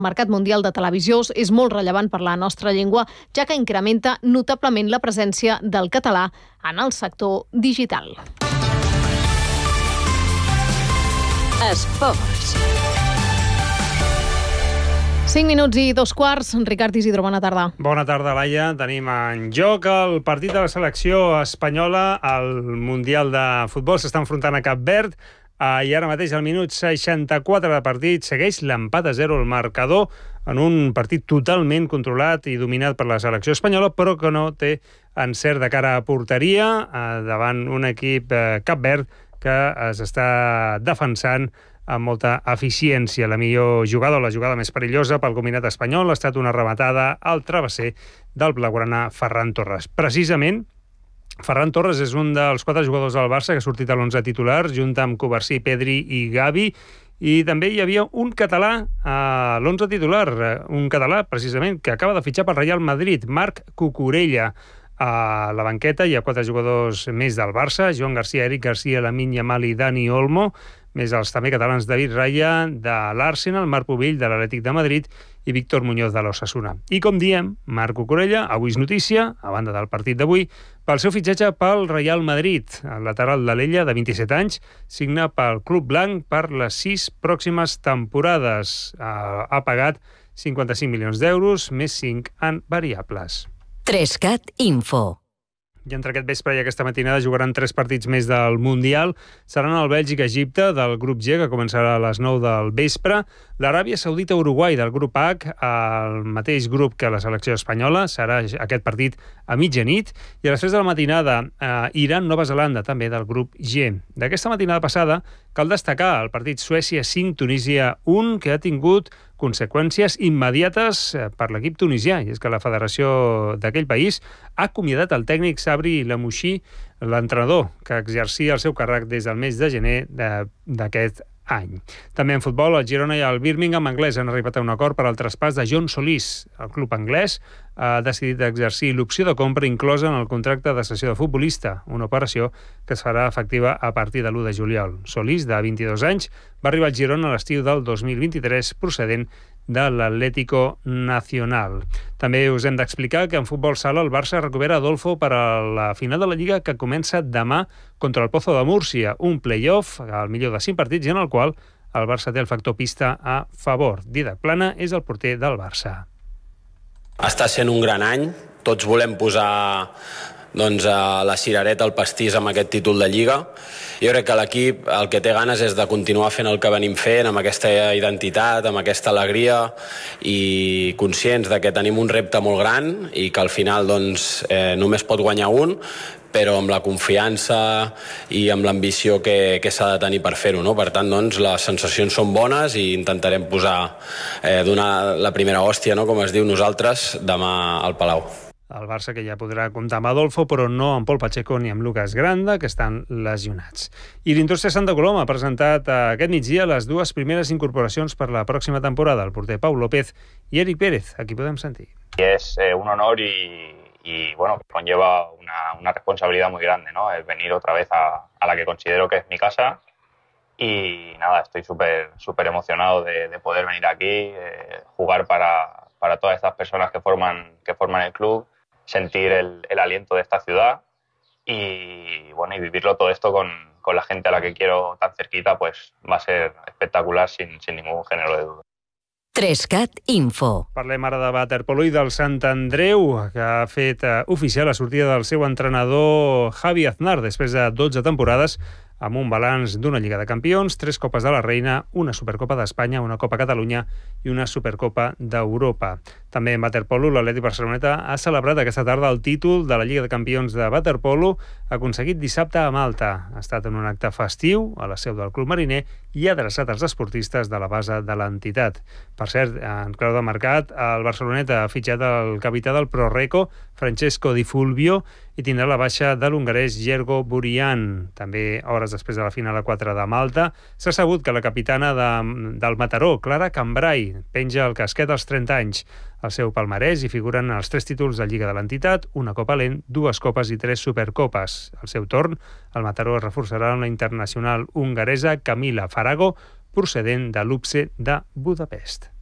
El mercat mundial de televisió és molt rellevant per la nostra llengua, ja que incrementa notablement la presència del català en el sector digital. Esports. 5 minuts i 2 quarts. Ricard Isidro, bona tarda. Bona tarda, Laia. Tenim en joc el partit de la selecció espanyola al Mundial de Futbol. S'està enfrontant a Cap Verd i ara mateix al minut 64 de partit segueix l'empat a 0 el marcador en un partit totalment controlat i dominat per la selecció espanyola, però que no té encert de cara a porteria davant un equip Cap Verd que s'està defensant amb molta eficiència. La millor jugada, o la jugada més perillosa pel combinat espanyol, ha estat una rematada al travesser del blaugrana Ferran Torres. Precisament, Ferran Torres és un dels 4 jugadors del Barça que ha sortit a l'11 titular, junt amb Covarsí, Pedri i Gavi, i també hi havia un català a l'11 titular, un català, precisament, que acaba de fitxar pel Real Madrid, Marc Cucurella. A la banqueta hi ha 4 jugadors més del Barça, Joan Garcia, Eric Garcia, Lamine Yamal i Dani Olmo, més els també catalans David Raya de l'Arsenal, Marc Pubill de l'Atlètic de Madrid i Víctor Muñoz de l'Osasuna. I com diem, Marc Cucurella, avui és notícia, a banda del partit d'avui, pel seu fitxatge pel Real Madrid. El lateral de l'Ella, de 27 anys, signa pel Club Blanc per les 6 pròximes temporades. Ha pagat 55 milions d'euros, més 5 en variables. 3CAT Info. I entre aquest vespre i aquesta matinada jugaran 3 partits més del Mundial. Seran el Bèlgica-Egipte del grup G, que començarà a les 9 del vespre. L'Aràbia Saudita-Uruguai del grup H, el mateix grup que la selecció espanyola. Serà aquest partit a mitjanit. I a les 3 de la matinada, Iran-Nova Zelanda, també del grup G. D'aquesta matinada passada cal destacar el partit Suècia 5, Tunísia 1, que ha tingut conseqüències immediates per l'equip tunisià, i és que la federació d'aquell país ha acomiadat el tècnic Sabri Lamouchi, l'entrenador que exercia el seu càrrec des del mes de gener d'aquest any. També en futbol, el Girona i el Birmingham anglès han arribat a un acord per al traspàs de John Solís. El club anglès ha decidit exercir l'opció de compra inclosa en el contracte de cessió de futbolista, una operació que es farà efectiva a partir de l'1 de juliol. Solís, de 22 anys, va arribar al Girona a l'estiu del 2023, procedent de l'Atlético Nacional. També us hem d'explicar que en futbol sala el Barça recupera Adolfo per a la final de la Lliga que comença demà contra el Pozo de Múrcia, un play-off al millor de 5 partits i en el qual el Barça té el factor pista a favor. Didac Plana és el porter del Barça. Està sent un gran any, tots volem posar la cirereta al pastís amb aquest títol de Lliga. Jo crec que l'equip el que té ganes és de continuar fent el que venim fent, amb aquesta identitat, amb aquesta alegria, i conscients de que tenim un repte molt gran i que al final només pot guanyar un, però amb la confiança i amb l'ambició que s'ha de tenir per fer-ho, no? Per tant, les sensacions són bones i intentarem donar la primera hòstia, no? Com es diu nosaltres, demà al Palau. El Barça, que ja podrà comptar amb Adolfo, però no amb Pol Pacheco ni amb Lucas Granda, que estan lesionats. I l'Indústria Santa Coloma ha presentat aquest migdia les 2 primeres incorporacions per la pròxima temporada, el porter Pau López i Eric Pérez. Aquí podem sentir. Es un honor y bueno, conlleva una responsabilidad muy grande, ¿no? El venir otra vez a la que considero que es mi casa. Y nada, estoy súper emocionado de poder venir aquí, jugar para todas estas personas que forman el club, sentir el aliento de esta ciudad y bueno, y vivirlo todo esto con la gente a la que quiero tan cerquita, pues va a ser espectacular sin ningún género de duda. 3CAT Info. Parlem ara de waterpolo i del Sant Andreu, que ha fet oficial la sortida del seu entrenador Javi Aznar després de 12 temporades amb un balanç d'una Lliga de Campions, 3 Copes de la Reina, una Supercopa d'Espanya, una Copa Catalunya i una Supercopa d'Europa. També en waterpolo, l'Atlètic Barceloneta ha celebrat aquesta tarda el títol de la Lliga de Campions de waterpolo, aconseguit dissabte a Malta. Ha estat en un acte festiu a la seu del Club Mariner i ha adreçat als esportistes de la base de l'entitat. Per cert, en clau de mercat, el Barceloneta ha fitxat el capità del Proreco, Francesco Di Fulvio, i tindrà la baixa de l'hongarès Jergo Burian. També, hores després de la final a 4 de Malta, s'ha sabut que la capitana del Mataró, Clara Cambrai, penja el casquet als 30 anys. Al seu palmarès hi figuren els 3 títols de Lliga de l'entitat, una Copa Lent, 2 copes i 3 supercopes. Al seu torn, el Mataró es reforçarà amb la internacional hongaresa Camila Farago, procedent de l'UPSE de Budapest.